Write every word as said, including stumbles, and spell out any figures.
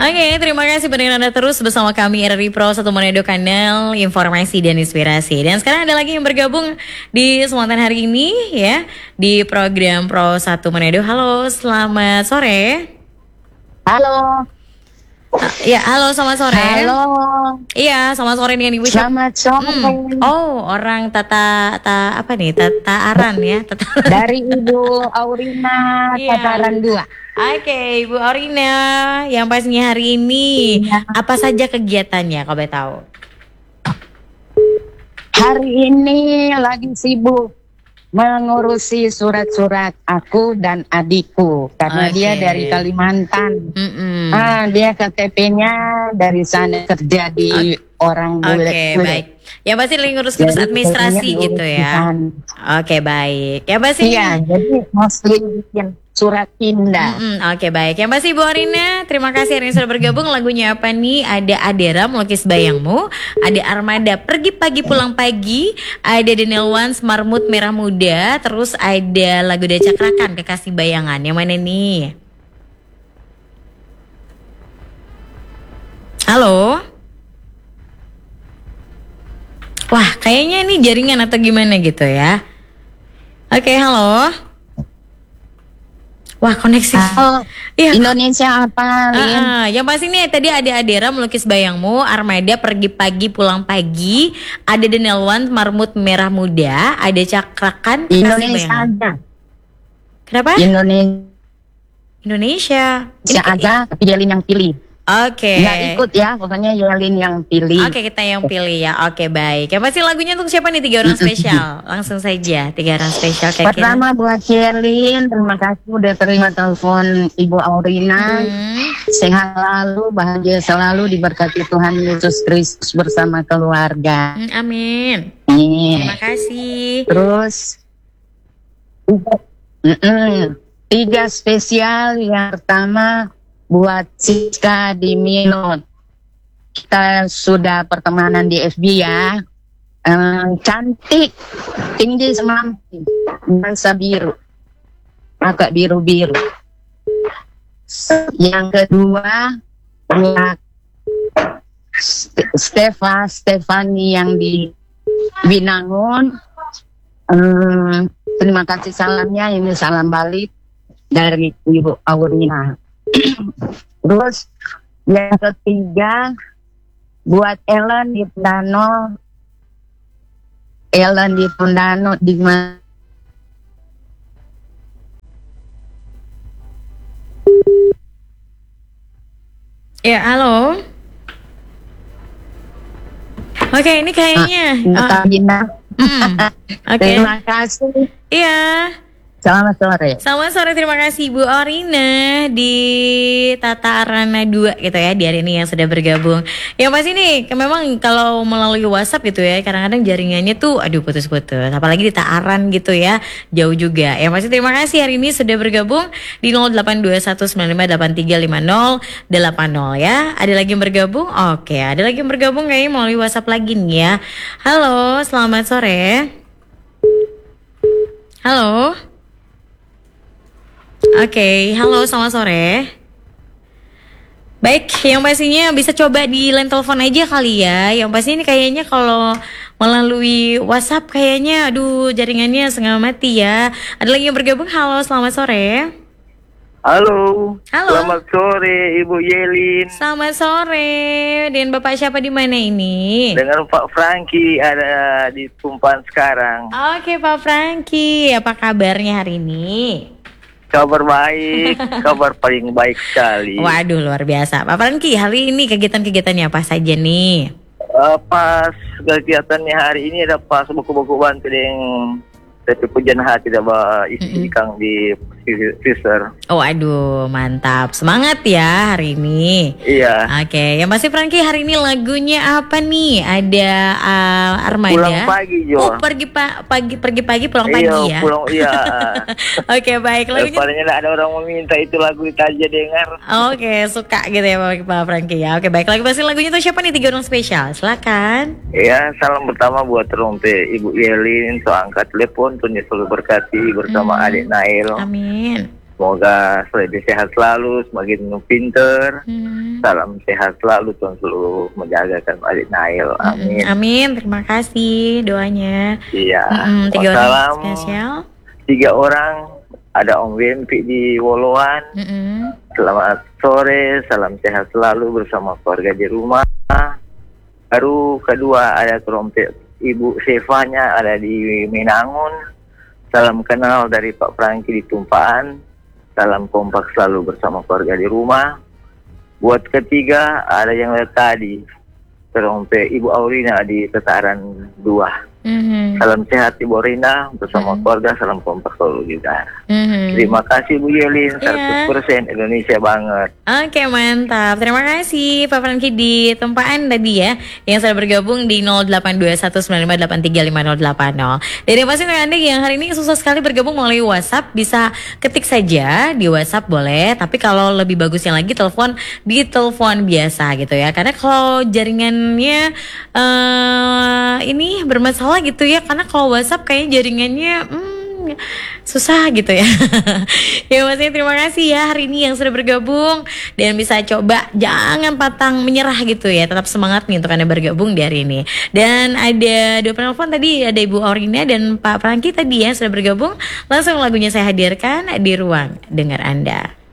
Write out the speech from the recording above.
Oke, terima kasih pendengar Anda terus bersama kami R R I Pro satu Manado, kanal informasi dan inspirasi. Dan sekarang ada lagi yang bergabung di kesempatan hari ini ya di program Pro satu Manado. Halo, selamat sore. Halo. Ya, halo, selamat sore. Halo. Iya, selamat sore dengan Ibu. Selamat sore. Hmm. Oh, orang Tata, Tata apa nih? Tata Aran ya, Tata. Dari Ibu Aurina, Iya. Tataran dua. Oke, Ibu Aurina, yang pastinya hari ini Iya. apa saja kegiatannya, kau boleh tahu? Hari ini lagi sibuk mengurusi surat-surat aku dan adikku karena Oke. dia dari Kalimantan. Mm-mm. Ah, dia K T P-nya dari sana kerja di orang Oke, bule. baik. Ya pasti lagi ngurus-ngurus Jadi, administrasi kayaknya gitu ya. diurusan. Oke, baik. Ya pasti. Iya, jadi mostly bikin surat pindah. Mm-mm, Oke, baik. Yang pasti Ibu Arina, terima kasih hari ini sudah bergabung. Lagunya apa nih? Ada Adera Melukis Bayangmu, ada Armada Pergi Pagi Pulang Pagi, ada Daniel Wans Marmut Merah Muda, terus ada lagu dari Cakrakan Kekasih Bayangan. Yang mana nih? Halo? Wah, kayaknya ini jaringan atau gimana gitu ya. Oke, halo. Wah, koneksi. Oh, Iya. Indonesia apa, Lin? Ah, ah. Yang pasti nih tadi ada Adera Melukis Bayangmu, Armada Pergi Pagi Pulang Pagi, ada Daniel Wan Marmut Merah Muda, ada Cakrakan Kekasih Indonesia Bayangan. aja. Kenapa? Indonesia Indonesia. Ini- aja, tapi Yelin yang pilih. Oke. Nggak ikut ya, pokoknya Yelin yang pilih. Oke, kita yang pilih ya. Oke, baik. Yang pasti lagunya untuk siapa nih? Tiga orang spesial. Langsung saja, tiga orang spesial kayak Pertama buat Yelin, terima kasih udah terima telepon Ibu Aurina. Hmm. Sehat selalu, bahagia selalu, diberkati Tuhan Yesus Kristus bersama keluarga. Hmm, amin. Nih. Terima kasih. Terus mm-mm, tiga spesial. Yang pertama buat Siska di Minot. Kita sudah pertemanan di F B ya. Eh, cantik, tinggi semampi, bangsa biru, agak biru-biru. Yang kedua buat Ste- Stefa Stefani yang di Binangun. Eh, terima kasih salamnya, ini salam balik dari Ibu Aurina. Terus yang ketiga buat Ellen di Pundano. Ellen di Pundano di mana? Ya, halo. Oke, ini kayaknya. Mbak oh, Gina. hmm, Oke. Terima kasih. Iya. Selamat sore. Selamat sore, terima kasih Bu Orina di Tata Arana dua gitu ya, di hari ini yang sudah bergabung. Yang pasti nih, ke- memang kalau melalui WhatsApp gitu ya, kadang-kadang jaringannya tuh aduh putus-putus. Apalagi di Taaran gitu ya, jauh juga. Yang pasti terima kasih hari ini sudah bergabung di nol delapan dua satu sembilan lima delapan tiga lima nol delapan nol ya. Ada lagi yang bergabung? Oke, ada lagi yang bergabung kayaknya melalui WhatsApp lagi nih ya. Halo, selamat sore. Halo. Oke, halo, selamat sore. Baik, yang pastinya bisa coba di line telepon aja kali ya. Yang pasti ini kayaknya kalau melalui WhatsApp kayaknya aduh jaringannya setengah mati ya. Ada lagi yang bergabung. Halo, selamat sore. Halo. Halo. Selamat sore Ibu Yelin. Selamat sore. Dan Bapak siapa di mana ini? Dengan Pak Franky ada di Tumpan sekarang. Oke, Pak Franky, apa kabarnya hari ini? Kabar baik, kabar paling baik sekali. Waduh, luar biasa. Pak Franky, hari ini kegiatan-kegiatannya apa saja nih? Eh, pas kegiatannya hari ini ada pas buku-buku bantu dengan tapi pujian hati dapat isi kang di freezer. Oh, aduh, mantap. Semangat ya hari ini. Iya. Oke, yang pasti Franky hari ini lagunya apa nih? Ada uh, Armada. Pulang pagi, Jo. Oh, pergi pa- pagi pergi pagi pulang pagi Iya, ya. pulang iya. Oke, baik. Lagunya. Paling ada orang meminta itu lagu itu aja dengar. Oke, suka gitu ya Pak Pak Franky ya. Oke, baik. Lagu pasti lagunya tuh siapa nih? Tiga orang spesial. Silakan. Ya, salam pertama buat Rompe Ibu Yelin, so angkat telepon, tuh selalu berkati bersama Hmm. adik Nail. Amin. Semoga lebih sehat selalu, semakin pinter. Hmm. Salam sehat selalu, Tuhan selalu menjagakan adik Nail. Amin. Mm-mm. Amin, terima kasih doanya. Iya. Mm-mm, tiga orang Wassalam. spesial. Tiga orang, ada Om Wempi di Woloan. Mm-mm. Selamat sore, salam sehat selalu bersama keluarga di rumah. Baru kedua ada trompet Ibu Sevanya ada di Minangun. Salam kenal dari Pak Franky di Tumpaan. Salam kompak selalu bersama keluarga di rumah. Buat ketiga ada yang lihat tadi trompet Ibu Aurina di Tataran dua. Mhm. Salam sehat Ibu Aurina bersama Mhm. keluarga, salam kompak selalu juga. Mhm. Terima kasih Bu Yelin, Iya. seratus persen Indonesia banget. Oke, mantap. Terima kasih Pak Franky di tempaan tadi ya, yang sudah bergabung di nol delapan dua satu sembilan lima delapan tiga lima nol delapan nol. Dan yang pasti untuk Anda yang hari ini susah sekali bergabung melalui WhatsApp, bisa ketik saja di WhatsApp boleh, tapi kalau lebih bagusnya lagi telepon di telepon biasa gitu ya. Karena kalau jaringannya eh ini bermasalah gitu ya, karena kalau WhatsApp kayaknya jaringannya hmm, susah gitu ya. Ya maksudnya terima kasih ya hari ini yang sudah bergabung, dan bisa coba jangan pantang menyerah gitu ya, tetap semangat nih untuk Anda bergabung di hari ini. Dan ada dua penelpon tadi, ada Ibu Aurina dan Pak Franky tadi ya sudah bergabung. Langsung lagunya saya hadirkan di ruang dengar Anda.